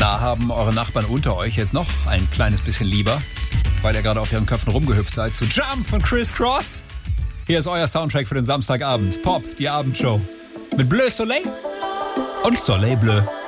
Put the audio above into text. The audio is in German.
Na, haben eure Nachbarn unter euch jetzt noch ein kleines bisschen lieber, weil ihr gerade auf ihren Köpfen rumgehüpft seid zu Jump von Criss Cross? Hier ist euer Soundtrack für den Samstagabend. Pop, die Abendshow. Mit Bleu Soleil und Soleil Bleu.